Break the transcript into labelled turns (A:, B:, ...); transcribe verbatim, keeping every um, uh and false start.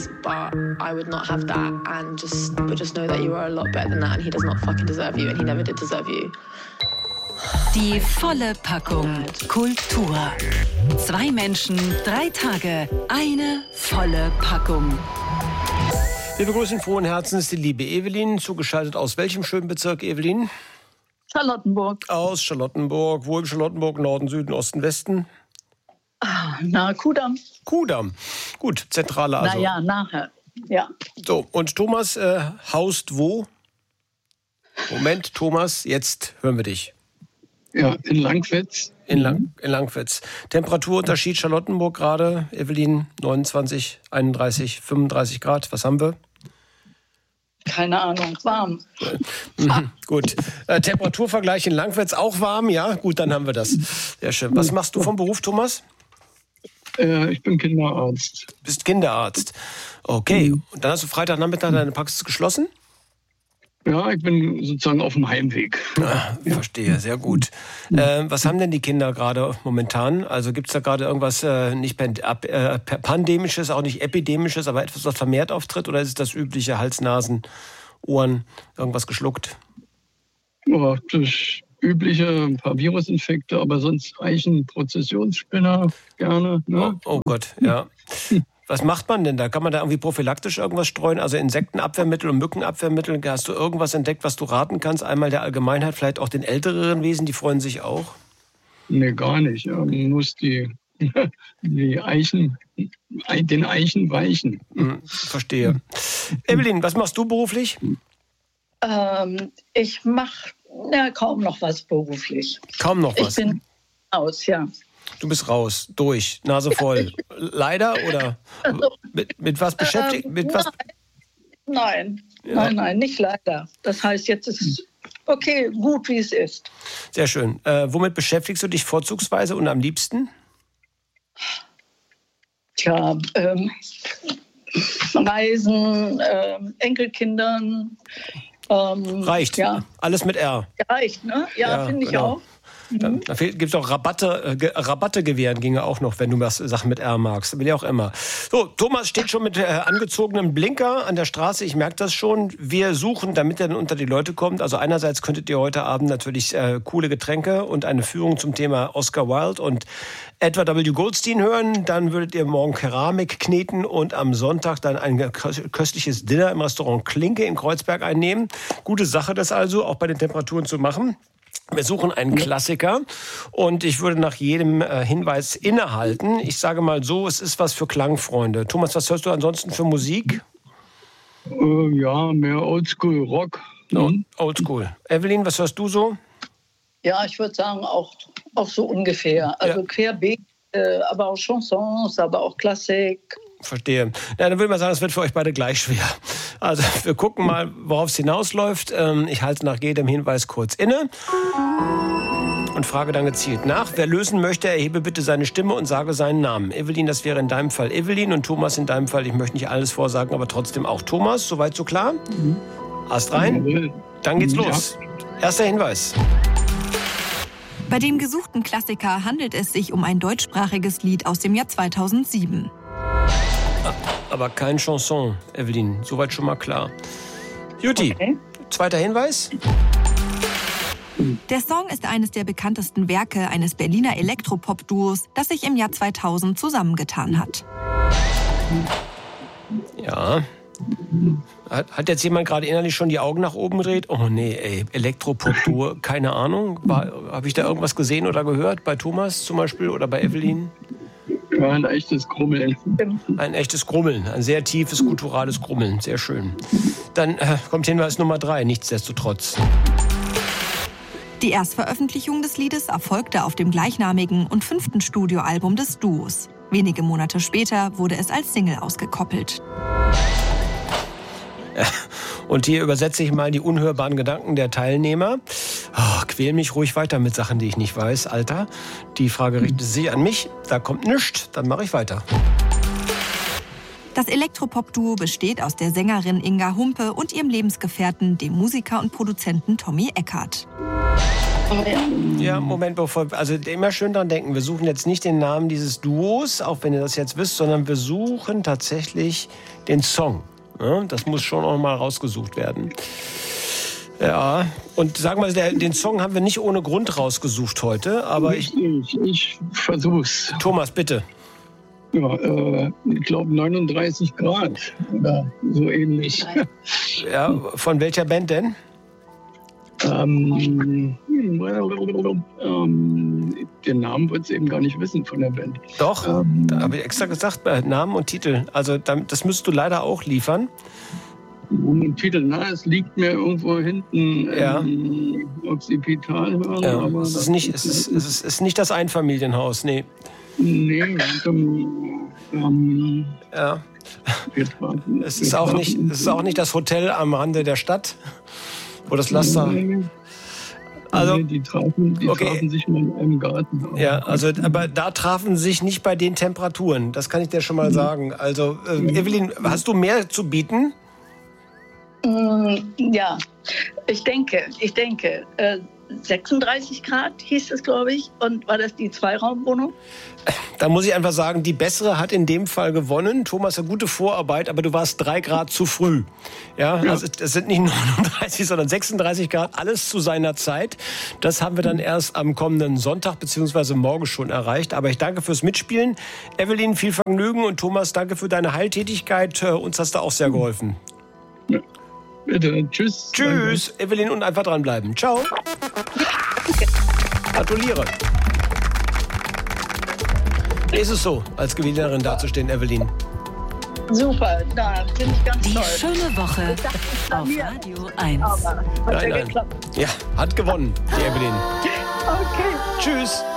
A: is, but I would not have that, and just but just know that you are a lot better than that, and he does not fucking deserve you, and he never did deserve you.
B: Die volle Packung Kultur. Zwei Menschen, drei Tage, eine volle Packung.
C: Wir begrüßen frohen Herzens die liebe Evelyn, zugeschaltet aus welchem schönen Bezirk, Evelyn?
D: Charlottenburg.
C: Aus Charlottenburg. Wo im Charlottenburg? Norden, Süden, Osten, Westen?
D: Ah, na, Kudamm.
C: Kudamm. Gut, zentrale also.
D: Na ja, nachher, ja.
C: So, und Thomas äh, haust wo? Moment, Thomas, jetzt hören wir dich.
E: Ja, in Langwitz.
C: In, Lang, in Langwitz. Temperaturunterschied Charlottenburg gerade, Evelyn, neunundzwanzig, einunddreißig, fünfunddreißig Grad. Was haben wir?
D: Keine Ahnung, warm.
C: Mhm, gut. Äh, Temperaturvergleich in Langwitz auch warm, ja? Gut, dann haben wir das. Sehr schön. Was machst du vom Beruf, Thomas?
E: Äh, ich bin Kinderarzt.
C: Bist Kinderarzt. Okay. Und dann hast du Freitagnachmittag deine Praxis geschlossen?
E: Ja, ich bin sozusagen auf dem Heimweg.
C: Ah, verstehe, sehr gut. Äh, was haben denn die Kinder gerade momentan? Also gibt es da gerade irgendwas äh, nicht äh, Pandemisches, auch nicht Epidemisches, aber etwas, was vermehrt auftritt? Oder ist es das übliche Hals, Nasen, Ohren, irgendwas geschluckt?
E: Ja, das übliche, ein paar Virusinfekte, aber sonst Eichenprozessionsspinner gerne. Ne?
C: Oh, oh Gott, ja. Was macht man denn da? Kann man da irgendwie prophylaktisch irgendwas streuen? Also Insektenabwehrmittel und Mückenabwehrmittel? Hast du irgendwas entdeckt, was du raten kannst? Einmal der Allgemeinheit, vielleicht auch den älteren Wesen, die freuen sich auch?
E: Nee, gar nicht. Ja, man muss die, die Eichen, den Eichen weichen.
C: Hm, verstehe. Evelyn, was machst du beruflich?
D: Ähm, ich mache ja, kaum noch was beruflich.
C: Kaum noch was?
D: Ich bin aus, ja.
C: Du bist raus, durch, Nase voll. Leider oder
D: Also,
C: mit, mit was beschäftigt?
D: Ähm,
C: mit was?
D: Nein,
C: Ja.
D: nein, nein, nicht leider. Das heißt, jetzt ist es okay, gut, wie es ist.
C: Sehr schön. Äh, womit beschäftigst du dich vorzugsweise und am liebsten?
D: Tja, ähm, Reisen, ähm, Enkelkindern. Ähm,
C: Reicht.
D: Ja,
C: Alles mit R.
D: reicht, ne? Ja,
C: Ja,
D: finde ich
C: genau.
D: auch.
C: Dann, da gibt es auch Rabatte, äh, Ge- Rabatte gewähren ginge auch noch, wenn du was Sachen mit R magst. Will ja auch immer. So, Thomas steht schon mit äh, angezogenem Blinker an der Straße. Ich merke das schon. Wir suchen, damit er dann unter die Leute kommt. Also einerseits könntet ihr heute Abend natürlich äh, coole Getränke und eine Führung zum Thema Oscar Wilde und Edward W. Goldstein hören. Dann würdet ihr morgen Keramik kneten und am Sonntag dann ein kö- köstliches Dinner im Restaurant Klinke in Kreuzberg einnehmen. Gute Sache, das also auch bei den Temperaturen zu machen. Wir suchen einen Klassiker und ich würde nach jedem äh, Hinweis innehalten. Ich sage mal so, es ist was für Klangfreunde. Thomas, was hörst du ansonsten für Musik?
E: Äh, ja, mehr Oldschool Rock.
C: Oh, Oldschool. Evelyn, was hörst du so?
D: Ja, ich würde sagen, auch, auch so ungefähr. Also
C: Ja.
D: querbeet, äh, aber auch Chansons, aber auch Klassik.
C: Verstehe. Na, dann würde man sagen, es wird für euch beide gleich schwer. Also wir gucken mal, worauf es hinausläuft. Ähm, ich halte nach jedem Hinweis kurz inne und frage dann gezielt nach. Wer lösen möchte, erhebe bitte seine Stimme und sage seinen Namen. Evelyn, das wäre in deinem Fall Evelyn und Thomas in deinem Fall, ich möchte nicht alles vorsagen, aber trotzdem auch Thomas. Soweit so klar? Mhm. Ast rein? Dann geht's los. Erster Hinweis.
B: Bei dem gesuchten Klassiker handelt es sich um ein deutschsprachiges Lied aus dem Jahr zweitausendsieben.
C: Aber kein Chanson, Evelyn. Soweit schon mal klar. Juti,
D: Okay.
C: zweiter Hinweis.
B: Der Song ist eines der bekanntesten Werke eines Berliner Elektropop-Duos, das sich im Jahr zweitausend zusammengetan hat.
C: Ja. Hat, hat jetzt jemand gerade innerlich schon die Augen nach oben gedreht? Oh nee, ey, Elektropop-Duo, keine Ahnung. Habe ich da irgendwas gesehen oder gehört? Bei Thomas zum Beispiel oder bei Evelyn?
E: War ein echtes Grummeln.
C: Ein echtes Grummeln, ein sehr tiefes, gutturales Grummeln. Sehr schön. Dann äh, kommt Hinweis Nummer drei, nichtsdestotrotz.
B: Die Erstveröffentlichung des Liedes erfolgte auf dem gleichnamigen und fünften Studioalbum des Duos. Wenige Monate später wurde es als Single ausgekoppelt.
C: Ja, und hier übersetze ich mal die unhörbaren Gedanken der Teilnehmer. Oh, quäl mich ruhig weiter mit Sachen, die ich nicht weiß, Alter. Die Frage richtet sich an mich. Da kommt nichts, dann mache ich weiter.
B: Das Elektropop-Duo besteht aus der Sängerin Inga Humpe und ihrem Lebensgefährten, dem Musiker und Produzenten Tommy Eckert.
D: Oh, ja.
C: Ja, Moment, bevor, also immer schön dran denken, wir suchen jetzt nicht den Namen dieses Duos, auch wenn ihr das jetzt wisst, sondern wir suchen tatsächlich den Song. Ja, das muss schon auch mal rausgesucht werden. Ja, und sag mal, der, den Song haben wir nicht ohne Grund rausgesucht heute, aber ich...
E: Ich, ich versuch's.
C: Thomas, bitte.
E: Ja, äh, ich glaube neununddreißig Grad oder so ähnlich.
C: Ja, von welcher Band denn?
E: ähm, ähm, den Namen wird es eben gar nicht wissen von der Band.
C: Doch,
E: Ähm,
C: da habe ich extra gesagt, äh, Namen und Titel. Also dann- das müsstest du leider auch liefern.
E: Und Titel, na, es liegt mir irgendwo hinten
C: Ja.
E: ähm, Occipital hören.
C: Ja,
E: aber
C: es ist
E: das
C: nicht, es ist, es ist, es ist nicht das Einfamilienhaus, nee.
E: Nee, ähm, ähm,
C: Ja.
E: wir trafen,
C: Es
E: wir
C: ist, auch
E: trafen-
C: nicht, es ist auch nicht das Hotel am Rande der Stadt, wo das Laster...
E: Nee,
C: Also-
E: nee, die trafen, die
C: Okay.
E: trafen sich mal in einem Garten.
C: Ja, also aber da trafen sie sich nicht bei den Temperaturen. Das kann ich dir schon mal sagen. Also äh, Evelyn, hast du mehr zu bieten?
D: Mm, ja, ich denke, ich denke, äh, sechsunddreißig Grad hieß es, glaube ich. Und war das die Zweiraumwohnung?
C: Da muss ich einfach sagen, die bessere hat in dem Fall gewonnen. Thomas, eine gute Vorarbeit, aber du warst drei Grad zu früh. Ja, also es sind nicht neununddreißig, sondern sechsunddreißig Grad, alles zu seiner Zeit. Das haben wir dann erst am kommenden Sonntag bzw. morgen schon erreicht. Aber ich danke fürs Mitspielen. Evelyn, viel Vergnügen, und Thomas, danke für deine Heiltätigkeit. Äh, Uns hast du auch sehr geholfen.
E: Bitte, tschüss.
C: Tschüss, Evelyn, und einfach dranbleiben. Ciao. Gratuliere. Wie ist es so, als Gewinnerin dazustehen, Evelyn?
D: Super, da finde ich ganz
F: Die
D: toll.
F: schöne Woche
D: Ich dachte, ich
F: auf
D: verliere.
F: Radio eins.
D: Aber hat
C: Nein,
D: ja
C: nein.
D: geklappt.
C: Ja, hat gewonnen, die Evelyn.
D: Okay.
C: Tschüss.